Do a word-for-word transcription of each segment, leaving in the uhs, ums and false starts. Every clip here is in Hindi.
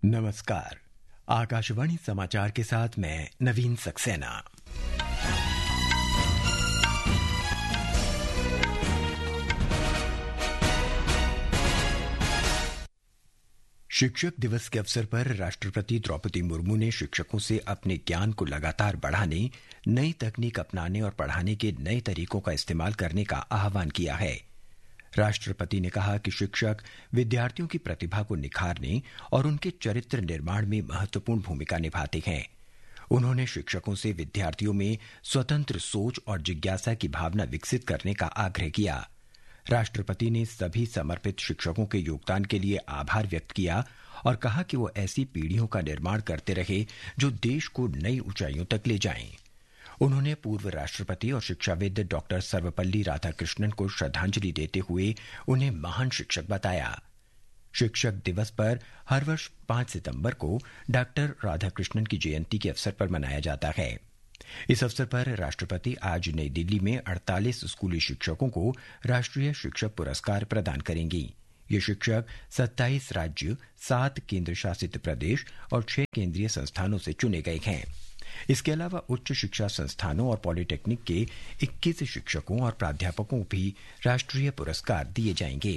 नमस्कार। आकाशवाणी समाचार के साथ मैं नवीन सक्सेना। शिक्षक दिवस के अवसर पर राष्ट्रपति द्रौपदी मुर्मू ने शिक्षकों से अपने ज्ञान को लगातार बढ़ाने, नई तकनीक अपनाने और पढ़ाने के नए तरीकों का इस्तेमाल करने का आह्वान किया है। राष्ट्रपति ने कहा कि शिक्षक विद्यार्थियों की प्रतिभा को निखारने और उनके चरित्र निर्माण में महत्वपूर्ण भूमिका निभाते हैं। उन्होंने शिक्षकों से विद्यार्थियों में स्वतंत्र सोच और जिज्ञासा की भावना विकसित करने का आग्रह किया। राष्ट्रपति ने सभी समर्पित शिक्षकों के योगदान के लिए आभार व्यक्त किया और कहा कि वो ऐसी पीढ़ियों का निर्माण करते रहे जो देश को नई ऊंचाइयों तक ले जाएं। उन्होंने पूर्व राष्ट्रपति और शिक्षाविद डॉक्टर सर्वपल्ली राधाकृष्णन को श्रद्धांजलि देते हुए उन्हें महान शिक्षक बताया। शिक्षक दिवस पर हर वर्ष पांच सितंबर को डॉक्टर राधाकृष्णन की जयंती के अवसर पर मनाया जाता है। इस अवसर पर राष्ट्रपति आज नई दिल्ली में अड़तालीस स्कूली शिक्षकों को राष्ट्रीय शिक्षक पुरस्कार प्रदान करेंगी। ये शिक्षक सत्ताईस राज्य, सात केंद्र शासित प्रदेश और छह केंद्रीय संस्थानों से चुने गए हैं। इसके अलावा उच्च शिक्षा संस्थानों और पॉलिटेक्निक के इक्कीस शिक्षकों और प्राध्यापकों को भी राष्ट्रीय पुरस्कार दिए जाएंगे।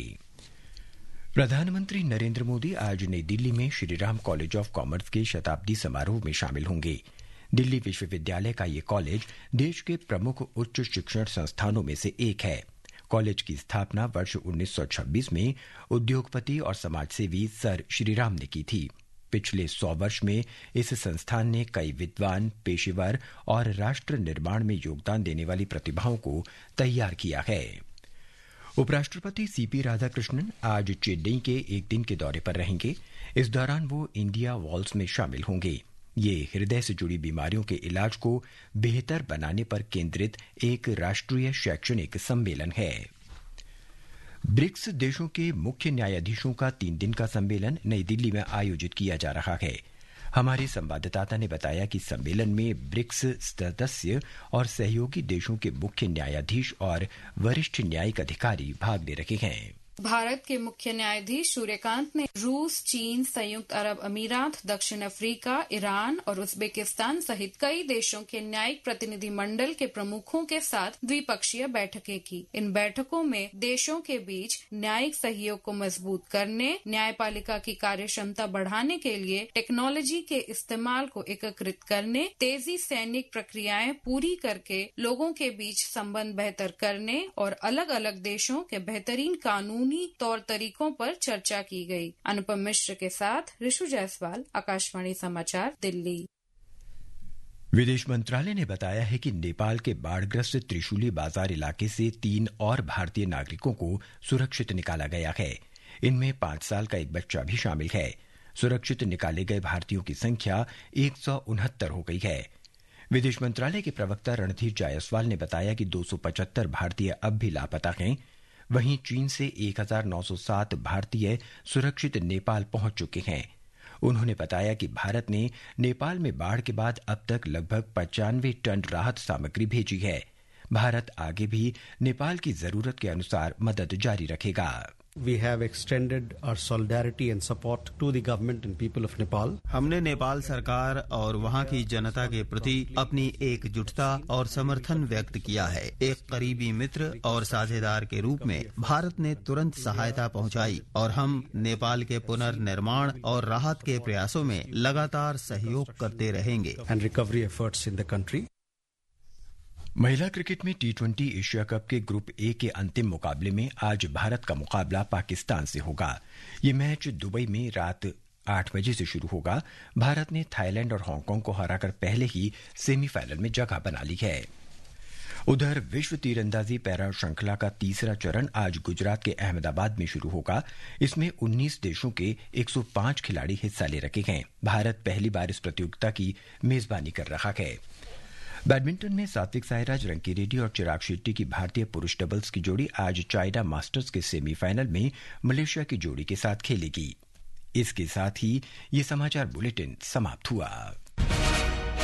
प्रधानमंत्री नरेंद्र मोदी आज नई दिल्ली में श्रीराम कॉलेज ऑफ कॉमर्स के शताब्दी समारोह में शामिल होंगे। दिल्ली विश्वविद्यालय का ये कॉलेज देश के प्रमुख उच्च शिक्षण संस्थानों में से एक है। कॉलेज की स्थापना वर्ष उन्नीस सौ छब्बीस में उद्योगपति और समाजसेवी सर श्रीराम ने की थी। पिछले सौ वर्ष में इस संस्थान ने कई विद्वान, पेशेवर और राष्ट्र निर्माण में योगदान देने वाली प्रतिभाओं को तैयार किया है। उपराष्ट्रपति सीपी राधाकृष्णन आज चेन्नई के एक दिन के दौरे पर रहेंगे। इस दौरान वो इंडिया वॉल्स में शामिल होंगे। ये हृदय से जुड़ी बीमारियों के इलाज को बेहतर बनाने पर केंद्रित एक राष्ट्रीय शैक्षणिक सम्मेलन है। ब्रिक्स देशों के मुख्य न्यायाधीशों का तीन दिन का सम्मेलन नई दिल्ली में आयोजित किया जा रहा है। हमारे संवाददाता ने बताया कि सम्मेलन में ब्रिक्स सदस्य और सहयोगी देशों के मुख्य न्यायाधीश और वरिष्ठ न्यायिक अधिकारी भाग ले रहे हैं। भारत के मुख्य न्यायाधीश सूर्यकांत ने रूस, चीन, संयुक्त अरब अमीरात, दक्षिण अफ्रीका, ईरान और उज्बेकिस्तान सहित कई देशों के न्यायिक प्रतिनिधि मंडल के प्रमुखों के साथ द्विपक्षीय बैठकें की। इन बैठकों में देशों के बीच न्यायिक सहयोग को मजबूत करने, न्यायपालिका की कार्य क्षमता बढ़ाने के लिए टेक्नोलॉजी के इस्तेमाल को एकीकृत करने, तेजी सैनिक प्रक्रियाएं पूरी करके लोगों के बीच संबंध बेहतर करने और अलग अलग देशों के बेहतरीन कानून तौर तरीकों पर चर्चा की गई। अनुपम मिश्र के साथ ऋषु जायसवाल, आकाशवाणी समाचार, दिल्ली। विदेश मंत्रालय ने बताया है कि नेपाल के बाढ़ग्रस्त त्रिशूली बाजार इलाके से तीन और भारतीय नागरिकों को सुरक्षित निकाला गया है। इनमें पांच साल का एक बच्चा भी शामिल है। सुरक्षित निकाले गए भारतीयों की संख्या एक सौ उनहत्तर हो गई है। विदेश मंत्रालय के प्रवक्ता रणधीर जायसवाल ने बताया कि दो सौ पचहत्तर भारतीय अब भी लापता हैं। वहीं चीन से एक हजार नौ सौ सात भारतीय सुरक्षित नेपाल पहुंच चुके हैं। उन्होंने बताया कि भारत ने नेपाल में बाढ़ के बाद अब तक लगभग पचानवे टन राहत सामग्री भेजी है। भारत आगे भी नेपाल की जरूरत के अनुसार मदद जारी रखेगा। We have extended our solidarity and support to the government and people of Nepal. हमने नेपाल सरकार और वहाँ की जनता के प्रति अपनी एकजुटता और समर्थन व्यक्त किया है। एक करीबी मित्र और साझेदार के रूप में भारत ने तुरंत सहायता पहुँचाई और हम नेपाल के पुनर्निर्माण और राहत के प्रयासों में लगातार सहयोग करते रहेंगे। And recovery efforts in the country. महिला क्रिकेट में टी ट्वेंटी एशिया कप के ग्रुप ए के अंतिम मुकाबले में आज भारत का मुकाबला पाकिस्तान से होगा। ये मैच दुबई में रात आठ बजे से शुरू होगा। भारत ने थाईलैंड और हांगकांग को हराकर पहले ही सेमीफाइनल में जगह बना ली है। उधर विश्व तीरंदाजी पैरा श्रृंखला का तीसरा चरण आज गुजरात के अहमदाबाद में शुरू होगा। इसमें उन्नीस देशों के एक सौ पांच खिलाड़ी हिस्सा ले रहे हैं। भारत पहली बार इस प्रतियोगिता की मेजबानी कर रहा है। बैडमिंटन में सात्विक साईराज, रंकीरेड्डी और चिराग शेट्टी की भारतीय पुरुष डबल्स की जोड़ी आज चाइना मास्टर्स के सेमीफाइनल में मलेशिया की जोड़ी के साथ खेलेगी। इसके साथ ही ये समाचार बुलेटिन समाप्त हुआ।